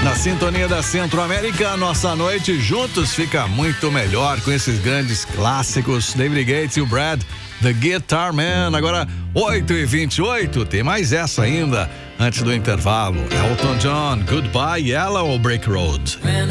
Na sintonia da Centro-América, nossa noite juntos fica muito melhor com esses grandes clássicos. David Gates e o Brad, The Guitar Man. Agora, 8h28, tem mais essa ainda, antes do intervalo. Elton John, Goodbye Yellow Brick Road.